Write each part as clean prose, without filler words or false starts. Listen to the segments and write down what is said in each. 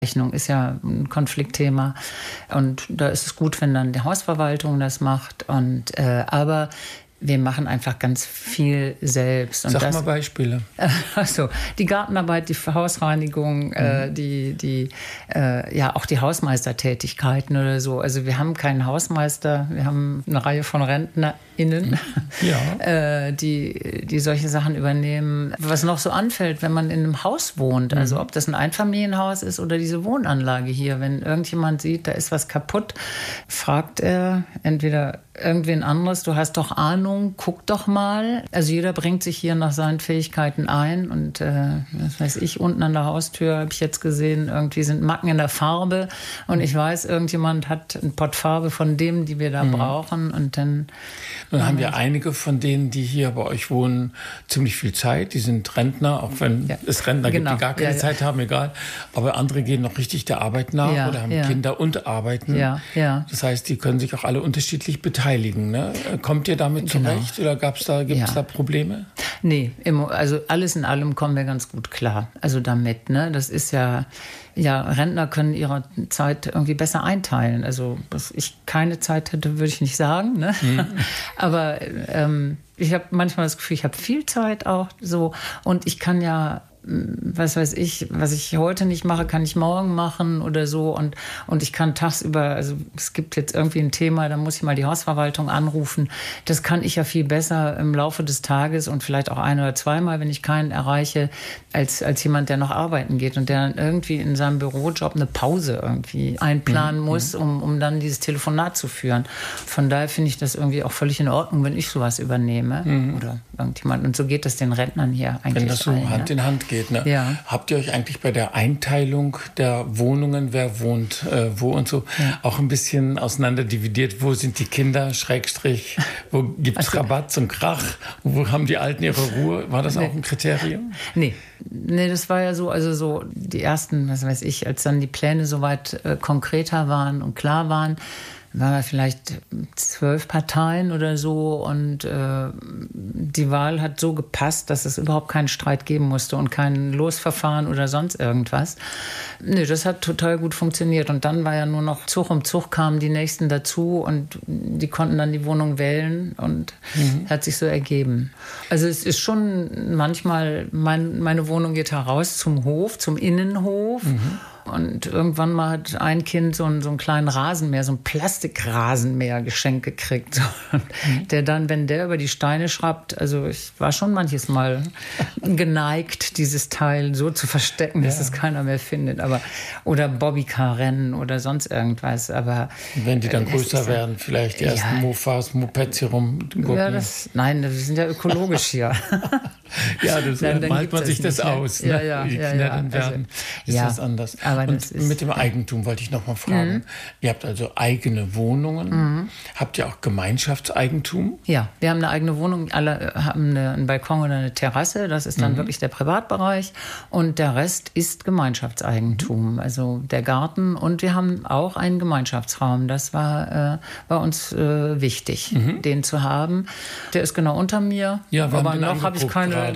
Rechnung ist ja ein Konfliktthema. Und da ist es gut, wenn dann die Hausverwaltung das macht. Aber wir machen einfach ganz viel selbst. Und Sag mal Beispiele. Also die Gartenarbeit, die Hausreinigung, auch die Hausmeistertätigkeiten oder so. Also wir haben keinen Hausmeister, wir haben eine Reihe von RentnerInnen, die solche Sachen übernehmen. Was noch so anfällt, wenn man in einem Haus wohnt, also ob das ein Einfamilienhaus ist oder diese Wohnanlage hier, wenn irgendjemand sieht, da ist was kaputt, fragt er entweder irgendwen anderes, du hast doch Ahnung, guck doch mal. Also jeder bringt sich hier nach seinen Fähigkeiten ein und was weiß ich, unten an der Haustür habe ich jetzt gesehen, irgendwie sind Macken in der Farbe und ich weiß, irgendjemand hat ein Pott Farbe von dem, die wir da brauchen und dann... Nun haben wir einige von denen, die hier bei euch wohnen, ziemlich viel Zeit. Die sind Rentner, auch wenn es Rentner gibt, die gar keine Zeit haben, egal. Aber andere gehen noch richtig der Arbeit nach oder haben Kinder und arbeiten. Das heißt, die können sich auch alle unterschiedlich beteiligen. Ne? Kommt ihr damit zurecht oder gibt es da Probleme? Nee, also alles in allem kommen wir ganz gut klar. Also damit, ne? Das ist Rentner können ihre Zeit irgendwie besser einteilen. Also, dass ich keine Zeit hätte, würde ich nicht sagen. Ne? Aber ich habe manchmal das Gefühl, ich habe viel Zeit auch so. Und ich kann was weiß ich, was ich heute nicht mache, kann ich morgen machen oder so. Und ich kann tagsüber, also es gibt jetzt irgendwie ein Thema, da muss ich mal die Hausverwaltung anrufen. Das kann ich ja viel besser im Laufe des Tages und vielleicht auch ein- oder zweimal, wenn ich keinen erreiche, als jemand, der noch arbeiten geht und der dann irgendwie in seinem Bürojob eine Pause irgendwie einplanen muss, um dann dieses Telefonat zu führen. Von daher finde ich das irgendwie auch völlig in Ordnung, wenn ich sowas übernehme oder irgendjemand. Und so geht das den Rentnern hier eigentlich. Wenn das so Hand in Hand geht, ne? Ja. Habt ihr euch eigentlich bei der Einteilung der Wohnungen, wer wohnt wo und so, auch ein bisschen auseinander dividiert? Wo sind die Kinder, Schrägstrich, wo gibt es Rabatz und Krach? Wo haben die Alten ihre Ruhe? War das auch ein Kriterium? Nee, das war ja so, also so die ersten, was weiß ich, als dann die Pläne soweit konkreter waren und klar waren, waren wir vielleicht 12 Parteien oder so und die Wahl hat so gepasst, dass es überhaupt keinen Streit geben musste und kein Losverfahren oder sonst irgendwas. Nee, das hat total gut funktioniert und dann war ja nur noch Zug um Zug kamen die Nächsten dazu und die konnten dann die Wohnung wählen und hat sich so ergeben. Also es ist schon manchmal, meine Wohnung geht heraus zum Hof, zum Innenhof. Und irgendwann mal hat ein Kind so einen kleinen Rasenmäher, so einen Plastikrasenmäher geschenkt gekriegt. Der dann, wenn der über die Steine schraubt, also ich war schon manches Mal geneigt, dieses Teil so zu verstecken, dass es keiner mehr findet. Oder Bobbycar-Rennen oder sonst irgendwas. Aber wenn die dann größer werden, vielleicht die ersten Mofas, Mopeds hier rumgucken. Nein, wir sind ja ökologisch hier. Dann malt man sich das aus. Ne? Die Kinder dann werden, ist das anders. Und mit dem Eigentum wollte ich noch mal fragen. Ihr habt also eigene Wohnungen. Habt ihr auch Gemeinschaftseigentum? Ja, wir haben eine eigene Wohnung. Alle haben einen Balkon oder eine Terrasse. Das ist dann wirklich der Privatbereich. Und der Rest ist Gemeinschaftseigentum. Also der Garten. Und wir haben auch einen Gemeinschaftsraum. Das war bei uns wichtig, den zu haben. Der ist genau unter mir. Ja, aber noch habe ich keine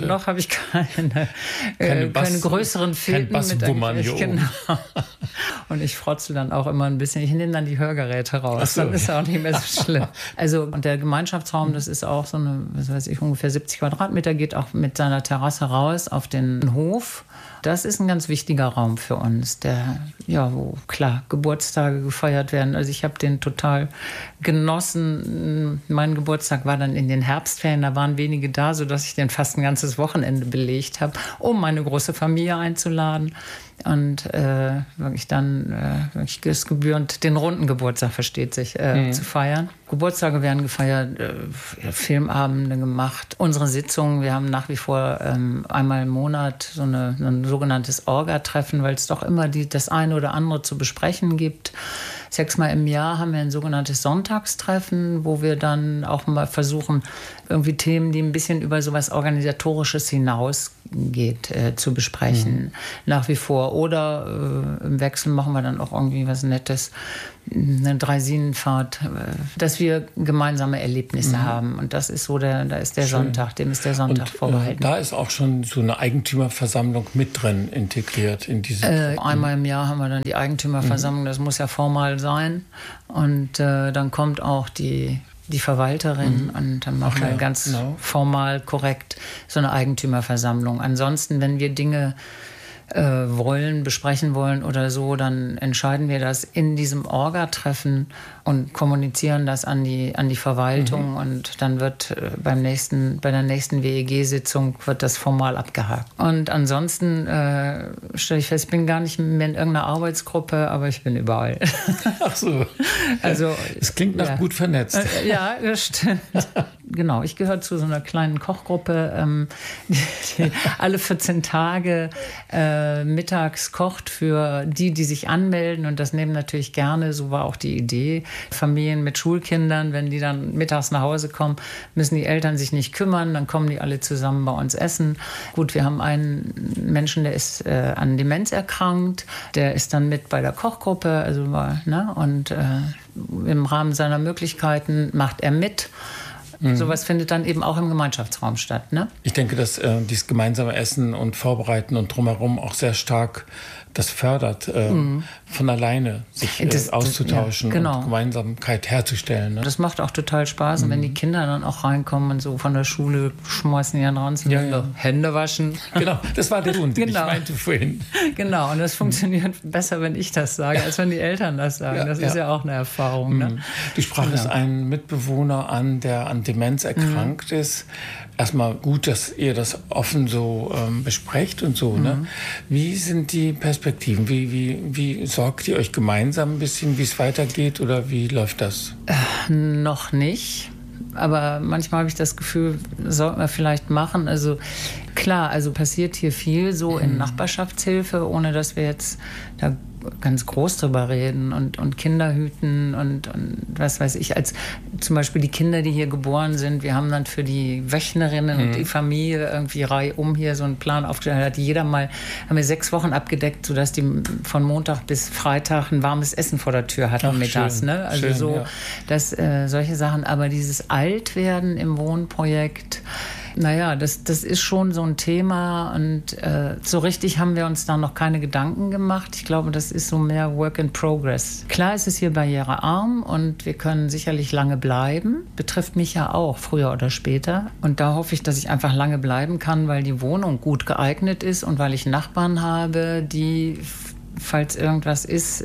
größeren Fäden mit euch. Und ich frotzel dann auch immer ein bisschen. Ich nehme dann die Hörgeräte raus. Dann ist auch nicht mehr so schlimm. Also, und der Gemeinschaftsraum, das ist auch so eine, was weiß ich, ungefähr 70 Quadratmeter, geht auch mit seiner Terrasse raus auf den Hof. Das ist ein ganz wichtiger Raum für uns, wo klar Geburtstage gefeiert werden. Also ich habe den total genossen. Mein Geburtstag war dann in den Herbstferien, da waren wenige da, sodass ich den fast ein ganzes Wochenende belegt habe, um meine große Familie einzuladen. Und wirklich dann wirklich gebührend den runden Geburtstag, versteht sich, zu feiern. Geburtstage werden gefeiert, Filmabende gemacht, unsere Sitzungen. Wir haben nach wie vor einmal im Monat so ein sogenanntes Orga-Treffen, weil es doch immer das eine oder andere zu besprechen gibt. 6-mal im Jahr haben wir ein sogenanntes Sonntagstreffen, wo wir dann auch mal versuchen, irgendwie Themen, die ein bisschen über sowas Organisatorisches hinausgeht, zu besprechen. Nach wie vor. Oder im Wechsel machen wir dann auch irgendwie was Nettes, eine Dreisinenfahrt, dass wir gemeinsame Erlebnisse haben. Und das ist so da ist der Schön. Sonntag, dem ist der Sonntag vorbehalten. Da ist auch schon so eine Eigentümerversammlung mit drin integriert in diese einmal im Jahr haben wir dann die Eigentümerversammlung, das muss ja formal sein. Und dann kommt auch die Verwalterin und dann machen wir ganz formal korrekt so eine Eigentümerversammlung. Ansonsten, wenn wir Dinge besprechen wollen oder so, dann entscheiden wir das in diesem Orga-Treffen und kommunizieren das an die Verwaltung und dann wird bei der nächsten WEG-Sitzung wird das formal abgehakt. Und ansonsten stelle ich fest, ich bin gar nicht mehr in irgendeiner Arbeitsgruppe, aber ich bin überall. Ach so. Also, es klingt nach gut vernetzt. Ja, das stimmt. Genau, ich gehöre zu so einer kleinen Kochgruppe, die alle 14 Tage mittags kocht für die sich anmelden. Und das nehmen natürlich gerne, so war auch die Idee, Familien mit Schulkindern, wenn die dann mittags nach Hause kommen, müssen die Eltern sich nicht kümmern, dann kommen die alle zusammen bei uns essen. Gut, wir haben einen Menschen, der ist an Demenz erkrankt, der ist dann mit bei der Kochgruppe, also und im Rahmen seiner Möglichkeiten macht er mit. Sowas findet dann eben auch im Gemeinschaftsraum statt. Ne? Ich denke, dass dieses gemeinsame Essen und Vorbereiten und drumherum auch sehr stark das fördert, von alleine sich auszutauschen und Gemeinsamkeit herzustellen. Ne? Das macht auch total Spaß. Und wenn die Kinder dann auch reinkommen und so von der Schule schmeißen die dann raus und Hände waschen. Genau, das war der Grund, den ich meinte vorhin. Genau, und das funktioniert besser, wenn ich das sage, als wenn die Eltern das sagen. Das ist ja auch eine Erfahrung. Ne? Du sprachst einen Mitbewohner an, der an Demenz erkrankt ist. Erstmal gut, dass ihr das offen so besprecht und so. Ne? Wie sind die Perspektiven? Wie sorgt ihr euch gemeinsam ein bisschen, wie es weitergeht oder wie läuft das? Noch nicht. Aber manchmal habe ich das Gefühl, sollten wir vielleicht machen. Also klar, also passiert hier viel so in Nachbarschaftshilfe, ohne dass wir jetzt da ganz groß drüber reden und Kinder hüten und was weiß ich, als zum Beispiel die Kinder, die hier geboren sind, wir haben dann für die Wöchnerinnen und die Familie irgendwie reihum hier so einen Plan aufgestellt, hat haben wir 6 Wochen abgedeckt, sodass die von Montag bis Freitag ein warmes Essen vor der Tür hatten mittags. Schön, ne? Also schön, dass solche Sachen, aber dieses Altwerden im Wohnprojekt, naja, das ist schon so ein Thema und so richtig haben wir uns da noch keine Gedanken gemacht. Ich glaube, das ist so mehr Work in Progress. Klar ist es hier barrierearm und wir können sicherlich lange bleiben. Betrifft mich ja auch, früher oder später. Und da hoffe ich, dass ich einfach lange bleiben kann, weil die Wohnung gut geeignet ist und weil ich Nachbarn habe, die, falls irgendwas ist,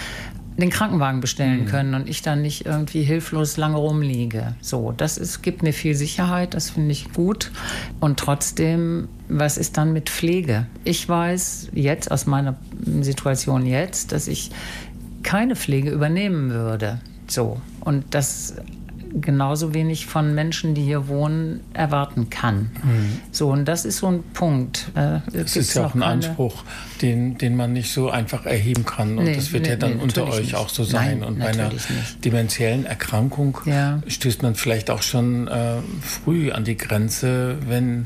den Krankenwagen bestellen können und ich dann nicht irgendwie hilflos lange rumliege. So, gibt mir viel Sicherheit, das finde ich gut. Und trotzdem, was ist dann mit Pflege? Ich weiß jetzt aus meiner Situation jetzt, dass ich keine Pflege übernehmen würde. So, und das genauso wenig von Menschen, die hier wohnen, erwarten kann. So, und das ist so ein Punkt. Es ist ja auch ein Anspruch, den man nicht so einfach erheben kann. Und das wird ja dann unter euch nicht. Auch so sein. Nein, und bei einer dementiellen Erkrankung stößt man vielleicht auch schon früh an die Grenze, wenn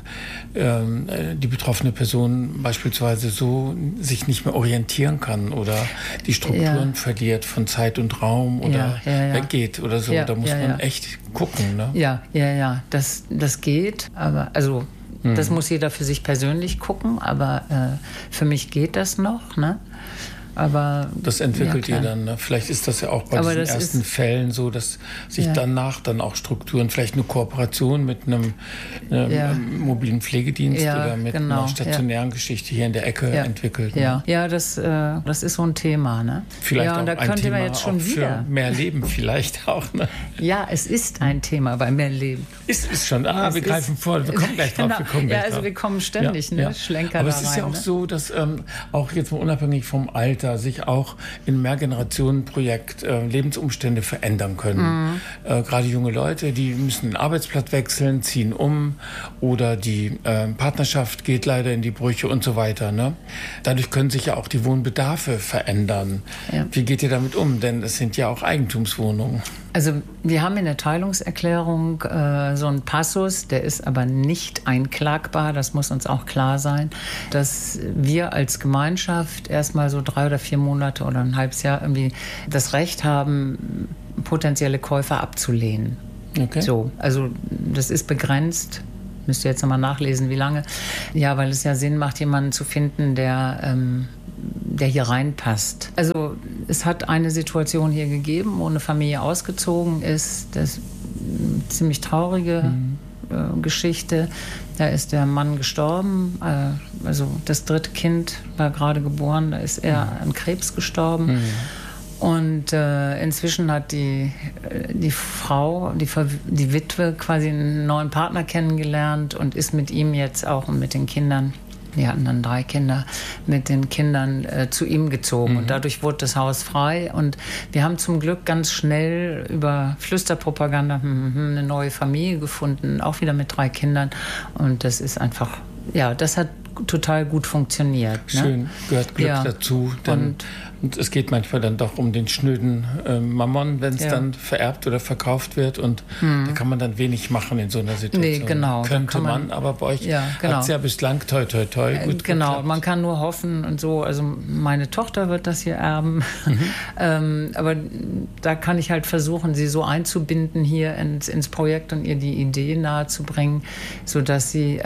die betroffene Person beispielsweise so sich nicht mehr orientieren kann oder die Strukturen verliert von Zeit und Raum oder weggeht oder so. Da muss man echt gucken. Ne? Ja, das geht. Aber also das muss jeder für sich persönlich gucken, aber für mich geht das noch. Ne? Aber das entwickelt ihr dann. Ne? Vielleicht ist das ja auch bei diesen ersten Fällen so, dass sich danach dann auch Strukturen, vielleicht eine Kooperation mit einem mobilen Pflegedienst oder mit einer stationären Geschichte hier in der Ecke entwickelt. Ne? Ja, das ist so ein Thema. Ne? Vielleicht auch und da könnte Thema man jetzt schon wieder für mehr Leben vielleicht auch. Ne? Ja, es ist ein Thema bei mehr Leben. Ist schon. Wir greifen vor. Wir kommen gleich drauf. Wir kommen ständig, Schlenker aber da es ist rein, ja auch so, dass auch jetzt mal unabhängig vom Alter, Alter sich auch in Mehrgenerationenprojekt Lebensumstände verändern können. Gerade junge Leute, die müssen den Arbeitsplatz wechseln, ziehen um oder die Partnerschaft geht leider in die Brüche und so weiter. Ne? Dadurch können sich ja auch die Wohnbedarfe verändern. Ja. Wie geht ihr damit um? Denn es sind ja auch Eigentumswohnungen. Also wir haben in der Teilungserklärung so einen Passus, der ist aber nicht einklagbar, das muss uns auch klar sein, dass wir als Gemeinschaft erstmal so 3 oder 4 Monate oder ein halbes Jahr irgendwie das Recht haben, potenzielle Käufer abzulehnen. Okay. So, also das ist begrenzt. Müsst ihr jetzt nochmal nachlesen, wie lange. Ja, weil es ja Sinn macht, jemanden zu finden, der hier reinpasst. Also es hat eine Situation hier gegeben, wo eine Familie ausgezogen ist. Das ist eine ziemlich traurige Geschichte. Da ist der Mann gestorben. Also das 3. Kind war gerade geboren. Da ist er an Krebs gestorben. Und inzwischen hat die Frau, die Witwe, quasi einen neuen Partner kennengelernt und ist mit ihm jetzt auch und mit den Kindern, wir hatten dann 3 Kinder, mit den Kindern zu ihm gezogen. Und dadurch wurde das Haus frei. Und wir haben zum Glück ganz schnell über Flüsterpropaganda eine neue Familie gefunden, auch wieder mit 3 Kindern. Und das ist einfach, ja, das hat total gut funktioniert. Schön, ne? Gehört Glück dazu. Und es geht manchmal dann doch um den schnöden Mammon, wenn es dann vererbt oder verkauft wird. Und da kann man dann wenig machen in so einer Situation. Nee, genau. Könnte man, aber bei euch hat es ja bislang toi toi toi gut Genau, geklappt. Man kann nur hoffen und so. Also meine Tochter wird das hier erben. Aber da kann ich halt versuchen, sie so einzubinden hier ins Projekt und ihr die Idee nahezubringen, sodass sie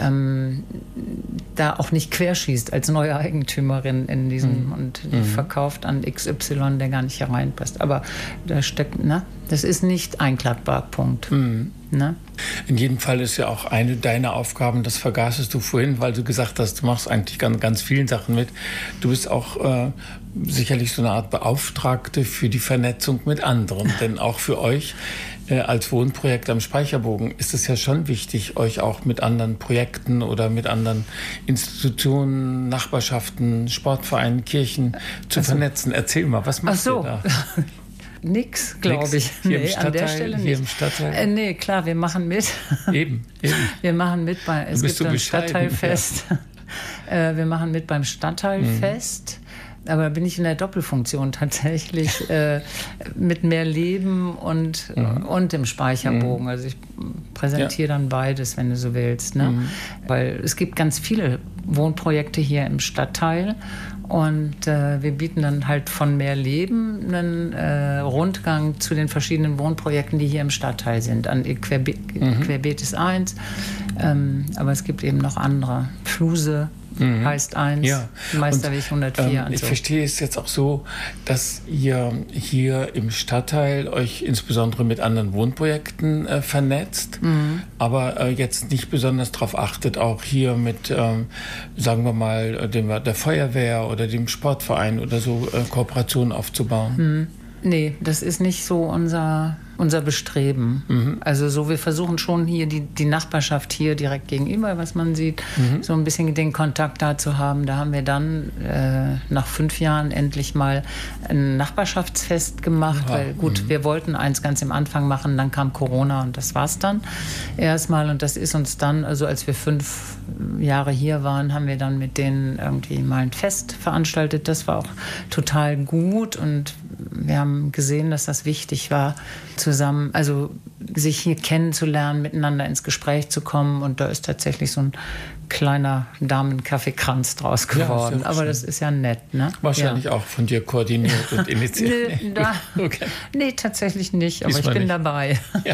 da auch nicht querschießt als neue Eigentümerin in diesem und verkauft an XY, der gar nicht hier reinpasst. Aber da steckt, ne? Das ist nicht einklagbar, Punkt. Ne? In jedem Fall ist ja auch eine deiner Aufgaben, das vergaßest du vorhin, weil du gesagt hast, du machst eigentlich ganz vielen Sachen mit. Du bist auch sicherlich so eine Art Beauftragte für die Vernetzung mit anderen. Denn auch für euch als Wohnprojekt am Speicherbogen ist es ja schon wichtig, euch auch mit anderen Projekten oder mit anderen Institutionen, Nachbarschaften, Sportvereinen, Kirchen zu vernetzen. Erzähl mal, was machst du da? Nix, glaube ich. Hier im Stadtteil, an der Stelle nicht. Hier im Stadtteil? Nee, klar, wir machen mit. Eben. Wir machen mit es gibt ein Stadtteilfest. Ja. Wir machen mit beim Stadtteilfest. Aber da bin ich in der Doppelfunktion tatsächlich mit mehr Leben und dem Speicherbogen. Also ich präsentiere dann beides, wenn du so willst. Ne? Weil es gibt ganz viele Wohnprojekte hier im Stadtteil. Und wir bieten dann halt von mehr Leben einen Rundgang zu den verschiedenen Wohnprojekten, die hier im Stadtteil sind. Querbeet ist eins, aber es gibt eben noch andere. Fluse heißt eins, Meisterweg 104. Ich verstehe es jetzt auch so, dass ihr hier im Stadtteil euch insbesondere mit anderen Wohnprojekten vernetzt, aber jetzt nicht besonders darauf achtet, auch hier mit, sagen wir mal, der Feuerwehr oder dem Sportverein oder so Kooperationen aufzubauen. Nee, das ist nicht so unser Bestreben. Also so, wir versuchen schon hier die Nachbarschaft hier direkt gegenüber, was man sieht, so ein bisschen den Kontakt da zu haben. Da haben wir dann nach 5 Jahren endlich mal ein Nachbarschaftsfest gemacht, weil gut, wir wollten eins ganz am Anfang machen, dann kam Corona und das war's dann erstmal. Und das ist uns dann, also als wir 5 Jahre hier waren, haben wir dann mit denen irgendwie mal ein Fest veranstaltet. Das war auch total gut und wir haben gesehen, dass das wichtig war, zusammen, also sich hier kennenzulernen, miteinander ins Gespräch zu kommen. Und da ist tatsächlich so ein kleiner Damenkaffeekranz draus geworden. Aber das ist ja nett, ne? Wahrscheinlich auch von dir koordiniert und initiiert. Nee, tatsächlich nicht, aber ich bin dabei.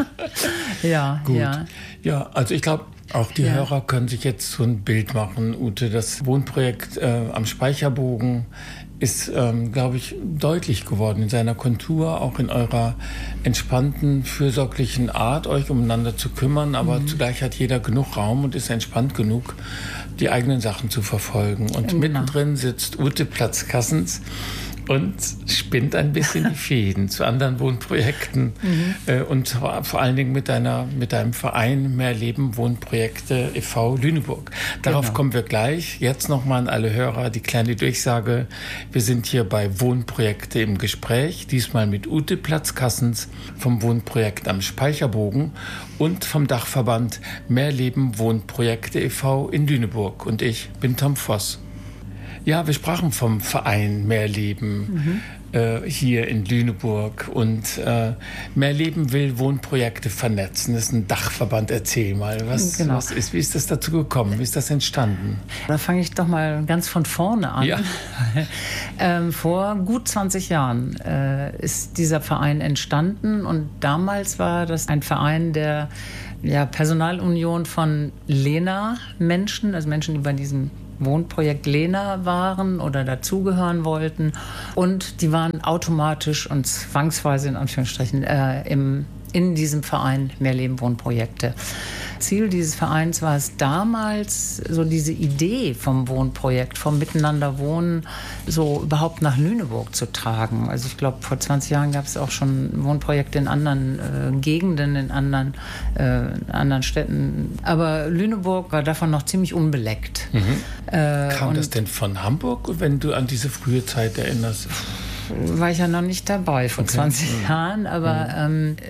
Ja. Gut. Ja, also ich glaube, auch die Hörer können sich jetzt so ein Bild machen, Ute. Das Wohnprojekt am Speicherbogen ist, glaube ich, deutlich geworden in seiner Kontur, auch in eurer entspannten, fürsorglichen Art, euch umeinander zu kümmern. Aber zugleich hat jeder genug Raum und ist entspannt genug, die eigenen Sachen zu verfolgen. Und mittendrin sitzt Ute Platz-Cassens und spinnt ein bisschen die Fäden zu anderen Wohnprojekten und vor allen Dingen mit deinem Verein Mehr Leben Wohnprojekte e.V. Lüneburg. Darauf kommen wir gleich. Jetzt nochmal an alle Hörer die kleine Durchsage. Wir sind hier bei Wohnprojekte im Gespräch, diesmal mit Ute Platzkassens vom Wohnprojekt am Speicherbogen und vom Dachverband Mehr Leben Wohnprojekte e.V. in Lüneburg. Und ich bin Tom Voss. Ja, wir sprachen vom Verein Mehr Leben hier in Lüneburg und Mehr Leben will Wohnprojekte vernetzen. Das ist ein Dachverband. Erzähl mal, wie ist das dazu gekommen? Wie ist das entstanden? Da fange ich doch mal ganz von vorne an. Ja. Vor gut 20 Jahren ist dieser Verein entstanden und damals war das ein Verein der Personalunion von Lena-Menschen, also Menschen, die bei diesem Wohnprojekt Lena waren oder dazugehören wollten. Und die waren automatisch und zwangsweise in Anführungsstrichen in diesem Verein Mehr Leben Wohnprojekte. Ziel dieses Vereins war es damals, so diese Idee vom Wohnprojekt, vom Miteinander wohnen, so überhaupt nach Lüneburg zu tragen. Also ich glaube, vor 20 Jahren gab es auch schon Wohnprojekte in anderen Gegenden, in anderen Städten. Aber Lüneburg war davon noch ziemlich unbeleckt. Kam das denn von Hamburg, wenn du an diese frühe Zeit erinnerst? War ich ja noch nicht dabei vor 20 Jahren, aber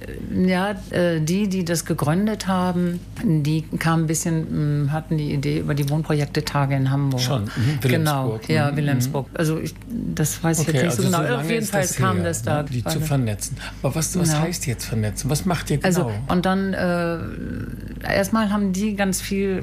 die das gegründet haben, die kamen ein bisschen, hatten die Idee über die Wohnprojekte-Tage in Hamburg. Schon, Wilhelmsburg. Genau, ja, Wilhelmsburg. Also das weiß ich jetzt nicht so genau. Auf jeden Fall kam das da. Die zu vernetzen. Aber was heißt jetzt vernetzen? Was macht ihr genau? Also, und dann erstmal haben die ganz viel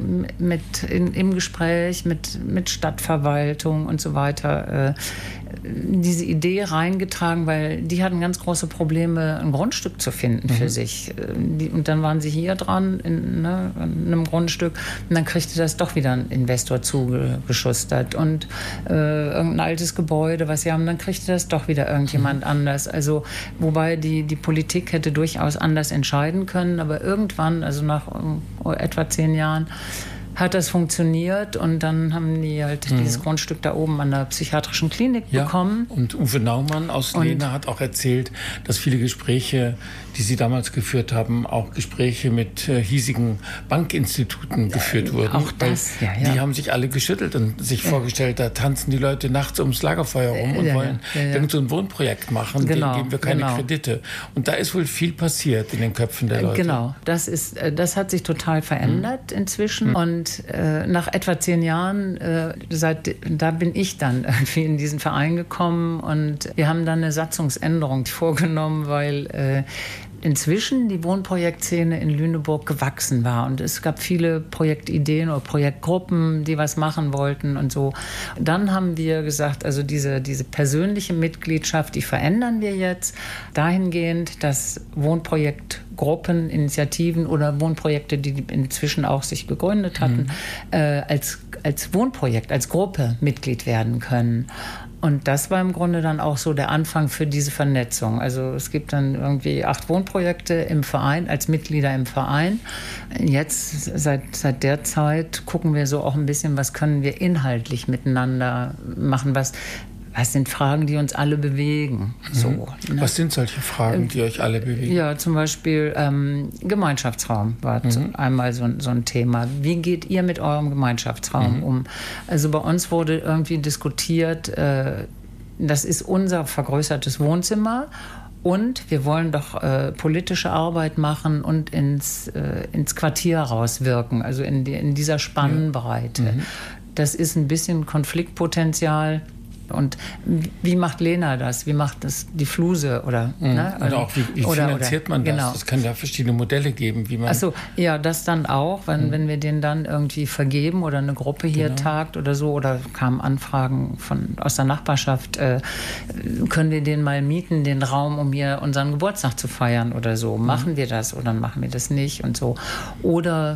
im Gespräch mit Stadtverwaltung und so weiter diese Idee reingetragen, weil die hatten ganz große Probleme, ein Grundstück zu finden für sich. Und dann waren sie hier dran in einem Grundstück und dann kriegte das doch wieder ein Investor zugeschustert und irgendein altes Gebäude, was sie haben, dann kriegte das doch wieder irgendjemand anders. Also wobei die Politik hätte durchaus anders entscheiden können, aber irgendwann, also nach etwa 10 Jahren, hat das funktioniert und dann haben die halt dieses Grundstück da oben an der psychiatrischen Klinik bekommen. Und Uwe Naumann aus Lena hat auch erzählt, dass viele Gespräche, die sie damals geführt haben, auch Gespräche mit hiesigen Bankinstituten geführt wurden. Auch das, Die haben sich alle geschüttelt und sich vorgestellt, da tanzen die Leute nachts ums Lagerfeuer rum und wollen irgend so ein Wohnprojekt machen, denen geben wir keine Kredite. Und da ist wohl viel passiert in den Köpfen der Leute. Genau, das hat sich total verändert inzwischen und nach etwa 10 Jahren, da bin ich dann irgendwie in diesen Verein gekommen und wir haben dann eine Satzungsänderung vorgenommen, weil inzwischen die Wohnprojektszene in Lüneburg gewachsen war und es gab viele Projektideen oder Projektgruppen, die was machen wollten und so. Dann haben wir gesagt, also diese persönliche Mitgliedschaft, die verändern wir jetzt dahingehend, dass Wohnprojektgruppen, Initiativen oder Wohnprojekte, die inzwischen auch sich gegründet hatten, als Wohnprojekt, als Gruppe Mitglied werden können. Und das war im Grunde dann auch so der Anfang für diese Vernetzung. Also es gibt dann irgendwie 8 Wohnprojekte im Verein, als Mitglieder im Verein. Jetzt, seit der Zeit, gucken wir so auch ein bisschen, was können wir inhaltlich miteinander machen, was sind Fragen, die uns alle bewegen. So, ne? Was sind solche Fragen, die euch alle bewegen? Ja, zum Beispiel Gemeinschaftsraum war einmal so ein Thema. Wie geht ihr mit eurem Gemeinschaftsraum um? Also bei uns wurde irgendwie diskutiert, das ist unser vergrößertes Wohnzimmer und wir wollen doch politische Arbeit machen und ins Quartier rauswirken, also in dieser Spannbreite. Das ist ein bisschen Konfliktpotenzial. Und wie macht Lena das? Wie macht das die Fluse? Oder auch wie finanziert man das? Genau. Es kann ja verschiedene Modelle geben, wie man... Achso, ja, das dann auch, wenn wir den dann irgendwie vergeben oder eine Gruppe hier tagt oder so, oder kamen Anfragen aus der Nachbarschaft, können wir den mal mieten, den Raum, um hier unseren Geburtstag zu feiern oder so. Machen wir das oder machen wir das nicht und so. Oder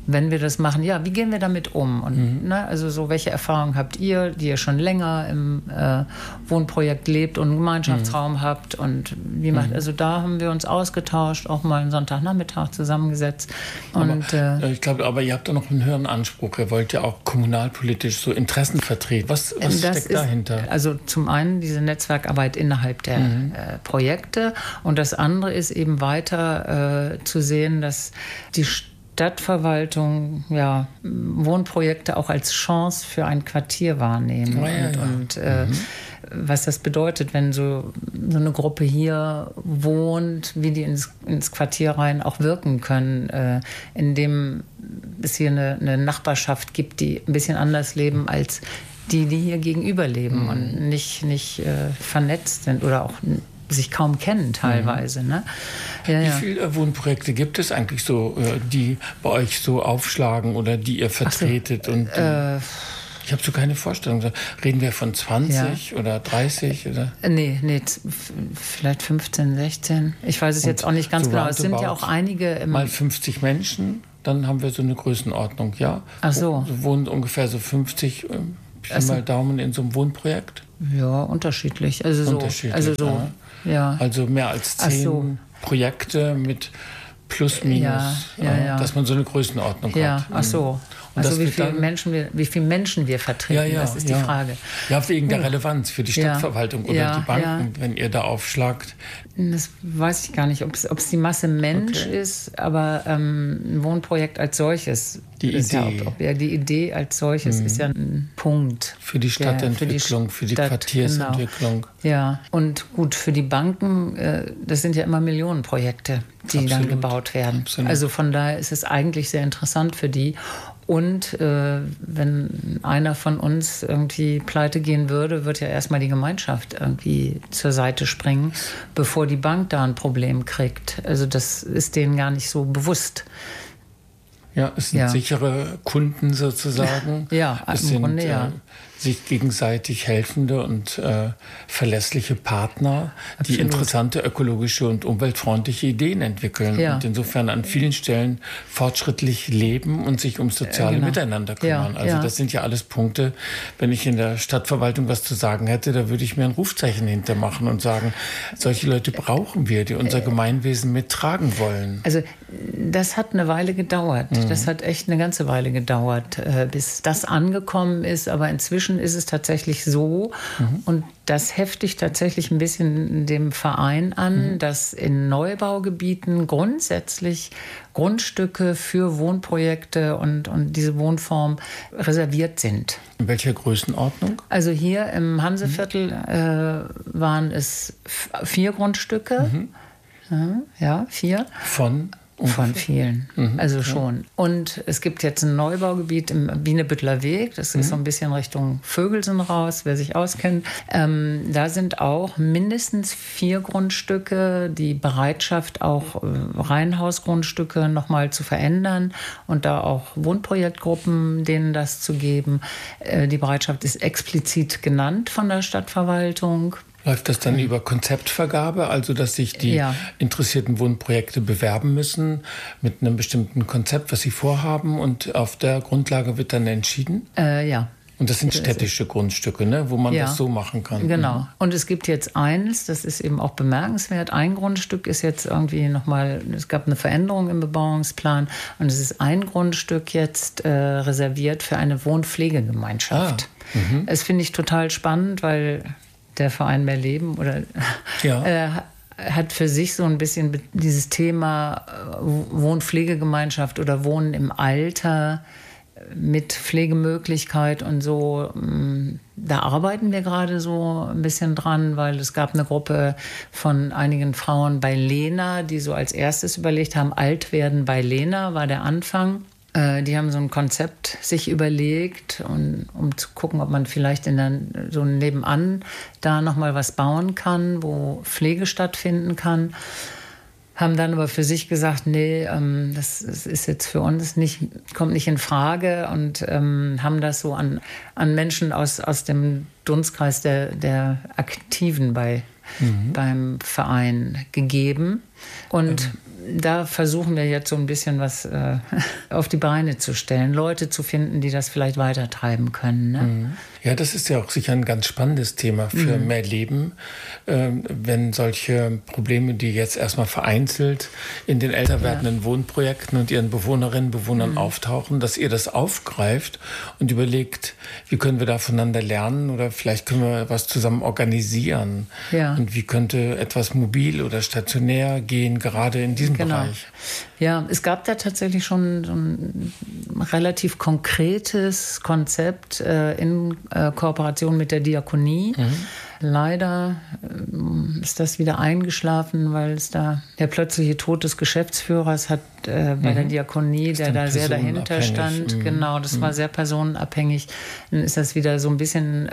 wenn wir das machen, ja, wie gehen wir damit um? Und also so, welche Erfahrungen habt ihr, die ihr schon länger im Wohnprojekt lebt und einen Gemeinschaftsraum habt? Und wie macht, also da haben wir uns ausgetauscht, auch mal einen Sonntagnachmittag zusammengesetzt. Und, ich glaube, aber ihr habt da noch einen höheren Anspruch. Ihr wollt ja auch kommunalpolitisch so Interessen vertreten. Was steckt dahinter? Also zum einen diese Netzwerkarbeit innerhalb der Projekte und das andere ist eben weiter zu sehen, dass die Stadtverwaltung Wohnprojekte auch als Chance für ein Quartier wahrnehmen. Und was das bedeutet, wenn so eine Gruppe hier wohnt, wie die ins Quartier rein auch wirken können, indem es hier eine Nachbarschaft gibt, die ein bisschen anders leben als die hier gegenüber leben und nicht vernetzt sind oder auch sich kaum kennen teilweise. Ne? Wie viele Wohnprojekte gibt es eigentlich so, die bei euch so aufschlagen oder die ihr vertretet? Und ich habe so keine Vorstellung. Reden wir von 20 oder 30? Oder? Nee, vielleicht 15, 16. Ich weiß es jetzt auch nicht ganz genau. Es sind ja auch einige... Mal 50 Menschen, dann haben wir so eine Größenordnung, ja? Ach so. Wohnen ungefähr so 50... mal Daumen in so einem Wohnprojekt? Ja, unterschiedlich. Also Also mehr als 10 Projekte mit plus, minus, dass man so eine Größenordnung hat. Ach so. Also wie viele Menschen wir vertreten, das ist die Frage. Ja, wegen der Relevanz für die Stadtverwaltung oder die Banken, wenn ihr da aufschlagt. Das weiß ich gar nicht, ob es die Masse Mensch ist, aber ein Wohnprojekt als solches. Die Idee als solches ist ja ein Punkt. Für die Stadtentwicklung, für die Quartiersentwicklung. Genau. Ja, und gut, für die Banken, das sind ja immer Millionenprojekte, die dann gebaut werden. Absolut. Also von daher ist es eigentlich sehr interessant für die. Und wenn einer von uns irgendwie pleite gehen würde, wird ja erstmal die Gemeinschaft irgendwie zur Seite springen, bevor die Bank da ein Problem kriegt. Also das ist denen gar nicht so bewusst. Ja, es sind sichere Kunden sozusagen. Es im Grunde sich gegenseitig helfende und verlässliche Partner, die interessante ökologische und umweltfreundliche Ideen entwickeln und insofern an vielen Stellen fortschrittlich leben und sich ums soziale Miteinander kümmern. Das sind ja alles Punkte, wenn ich in der Stadtverwaltung was zu sagen hätte, da würde ich mir ein Rufzeichen hintermachen und sagen, solche Leute brauchen wir, die unser Gemeinwesen mittragen wollen. Also das hat eine Weile gedauert. Das hat echt eine ganze Weile gedauert, bis das angekommen ist. Aber inzwischen ist es tatsächlich so, und das hefte ich tatsächlich ein bisschen dem Verein an, dass in Neubaugebieten grundsätzlich Grundstücke für Wohnprojekte und diese Wohnform reserviert sind. In welcher Größenordnung? Also hier im Hanseviertel waren es 4 Grundstücke. 4. Von vielen, also schon. Und es gibt jetzt ein Neubaugebiet im Bienebütteler Weg, das ist so ein bisschen Richtung Vögelsen raus, wer sich auskennt. Da sind auch mindestens 4 Grundstücke, die Bereitschaft, auch Reihenhausgrundstücke nochmal zu verändern und da auch Wohnprojektgruppen, denen das zu geben. Die Bereitschaft ist explizit genannt von der Stadtverwaltung. Läuft das dann über Konzeptvergabe, also dass sich die interessierten Wohnprojekte bewerben müssen mit einem bestimmten Konzept, was sie vorhaben, und auf der Grundlage wird dann entschieden? Ja. Und das sind städtische Grundstücke, ne, wo man das so machen kann. Genau. Und es gibt jetzt eins, das ist eben auch bemerkenswert. Ein Grundstück ist jetzt irgendwie nochmal, es gab eine Veränderung im Bebauungsplan und es ist ein Grundstück jetzt reserviert für eine Wohnpflegegemeinschaft. Das finde ich total spannend, weil der Verein Mehr Leben hat für sich so ein bisschen dieses Thema Wohnpflegegemeinschaft oder Wohnen im Alter mit Pflegemöglichkeit und so. Da arbeiten wir gerade so ein bisschen dran, weil es gab eine Gruppe von einigen Frauen bei Lena, die so als erstes überlegt haben, alt werden bei Lena war der Anfang. Die haben so ein Konzept sich überlegt, um zu gucken, ob man vielleicht so nebenan da nochmal was bauen kann, wo Pflege stattfinden kann. Haben dann aber für sich gesagt, nee, das ist jetzt für uns kommt nicht in Frage und haben das so an Menschen aus dem Dunstkreis der Aktiven beim Verein gegeben. Und da versuchen wir jetzt so ein bisschen was auf die Beine zu stellen, Leute zu finden, die das vielleicht weitertreiben können. Ne? Ja, das ist ja auch sicher ein ganz spannendes Thema für mehr Leben, wenn solche Probleme, die jetzt erstmal vereinzelt in den älter werdenden Wohnprojekten und ihren Bewohnerinnen und Bewohnern auftauchen, dass ihr das aufgreift und überlegt, wie können wir da voneinander lernen oder vielleicht können wir was zusammen organisieren. Ja. Und wie könnte etwas mobil oder stationär gehen, gerade in diesem Bereich. Ja, es gab da tatsächlich schon so ein relativ konkretes Konzept in Kooperation mit der Diakonie. Leider ist das wieder eingeschlafen, weil es da der plötzliche Tod des Geschäftsführers hat bei der Diakonie, der da sehr dahinter stand. Genau, das war sehr personenabhängig. Dann ist das wieder so ein bisschen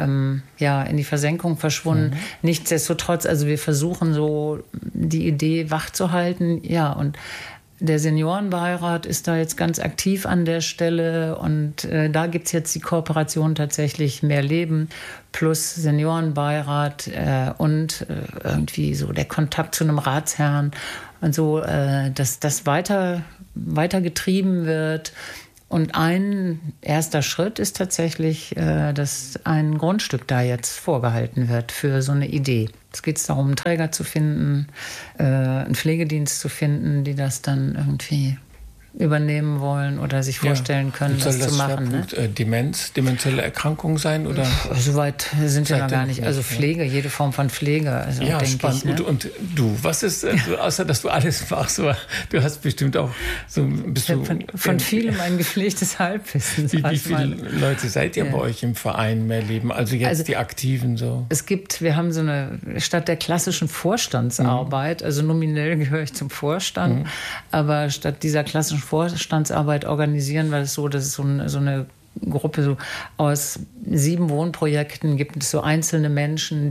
in die Versenkung verschwunden. Nichtsdestotrotz, also wir versuchen so die Idee wachzuhalten. Ja, und der Seniorenbeirat ist da jetzt ganz aktiv an der Stelle und da gibt es jetzt die Kooperation tatsächlich Mehr Leben plus Seniorenbeirat und irgendwie so der Kontakt zu einem Ratsherrn und so, dass das weiter getrieben wird. Und ein erster Schritt ist tatsächlich, dass ein Grundstück da jetzt vorgehalten wird für so eine Idee. Es geht darum, einen Träger zu finden, einen Pflegedienst zu finden, die das dann irgendwie übernehmen wollen oder sich vorstellen können, das zu machen. Soll das Demenz, demenzielle Erkrankung sein? Oder? Soweit sind wir noch gar nicht. Also Pflege, jede Form von Pflege. Also, ja, spannend. Ich, ne? Und du, was ist, außer dass du alles machst, du hast bestimmt auch so... Von vielem ein gepflegtes Halbwissen. Wie viele Leute seid ihr bei euch im Verein Mehr Leben? Also jetzt die Aktiven so? Wir haben so eine, statt der klassischen Vorstandsarbeit, also nominell gehöre ich zum Vorstand, aber statt dieser klassischen Vorstandsarbeit organisieren wir es so, dass es so eine Gruppe so aus 7 Wohnprojekten gibt es so einzelne Menschen,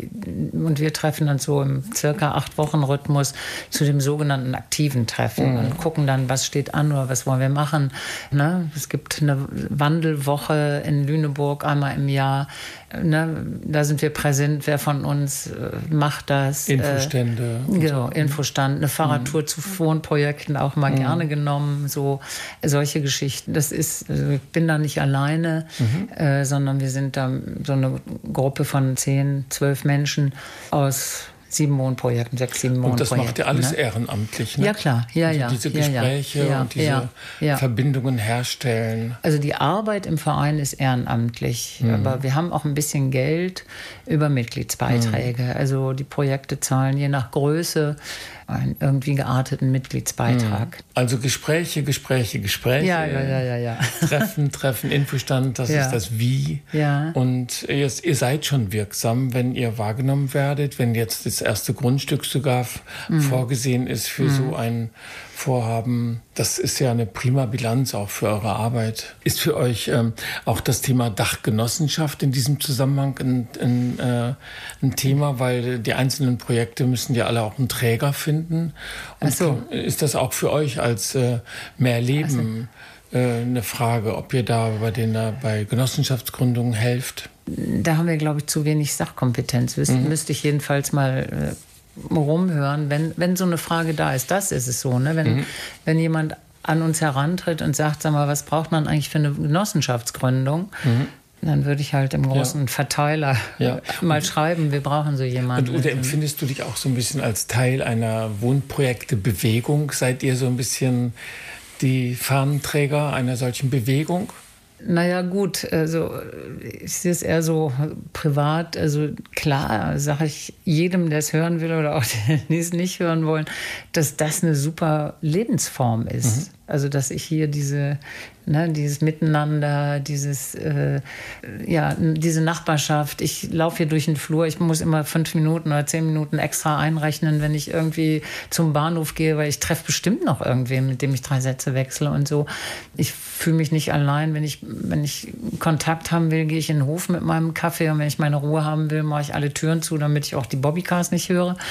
und wir treffen dann so im circa 8-Wochen-Rhythmus zu dem sogenannten aktiven Treffen und gucken dann, was steht an oder was wollen wir machen. Ne? Es gibt eine Wandelwoche in Lüneburg einmal im Jahr. Ne? Da sind wir präsent. Wer von uns macht das? Infostände. Genau, Infostand. Eine Fahrradtour zu Wohnprojekten auch mal gerne genommen. So solche Geschichten. Das ist, also ich bin da nicht alleine, sondern wir sind da so eine Gruppe von 10, 12 Menschen aus 7 Wohnprojekten, 6, 7 Wohnprojekten. Und das macht ihr alles ehrenamtlich, ne? Ja, klar. Also diese Gespräche und diese Verbindungen herstellen. Also die Arbeit im Verein ist ehrenamtlich, aber wir haben auch ein bisschen Geld über Mitgliedsbeiträge. Also die Projekte zahlen je nach Größe einen irgendwie gearteten Mitgliedsbeitrag. Also Gespräche. Ja. Treffen, Infostand, das ist das Wie. Ja. Und ihr seid schon wirksam, wenn ihr wahrgenommen werdet, wenn jetzt das erste Grundstück sogar vorgesehen ist für so ein Vorhaben. Das ist ja eine prima Bilanz auch für eure Arbeit. Ist für euch auch das Thema Dachgenossenschaft in diesem Zusammenhang ein Thema, weil die einzelnen Projekte müssen ja alle auch einen Träger finden. Und ist das auch für euch als Mehr Leben eine Frage, ob ihr da bei Genossenschaftsgründungen helft? Da haben wir, glaube ich, zu wenig Sachkompetenz. Müsste ich jedenfalls mal rumhören, wenn so eine Frage da ist. Das ist es so, ne? Wenn jemand an uns herantritt und sagt, sag mal, was braucht man eigentlich für eine Genossenschaftsgründung? Dann würde ich halt im großen Verteiler mal schreiben, wir brauchen so jemanden. Oder empfindest du dich auch so ein bisschen als Teil einer Wohnprojekte-Bewegung? Seid ihr so ein bisschen die Fahnenträger einer solchen Bewegung? Naja gut, also ich sehe es eher so privat. Also klar sage ich jedem, der es hören will oder auch die es nicht hören wollen, dass das eine super Lebensform ist. Also dass ich hier dieses Miteinander, diese Nachbarschaft. Ich laufe hier durch den Flur, ich muss immer 5 Minuten oder 10 Minuten extra einrechnen, wenn ich irgendwie zum Bahnhof gehe, weil ich treffe bestimmt noch irgendwen, mit dem ich 3 Sätze wechsle und so. Ich fühle mich nicht allein. Wenn ich Kontakt haben will, gehe ich in den Hof mit meinem Kaffee und wenn ich meine Ruhe haben will, mache ich alle Türen zu, damit ich auch die Bobbycars nicht höre.